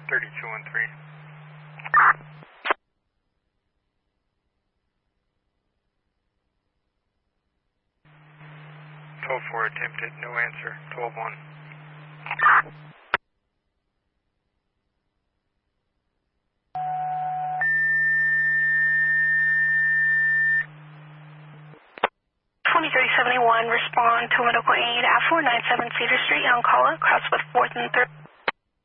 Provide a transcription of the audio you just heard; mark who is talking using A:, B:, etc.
A: 3213. 12-4 attempted, no answer. 12-1.
B: Respond to medical aid at 497 Cedar Street, Yoncalla, cross with 4th and 3rd.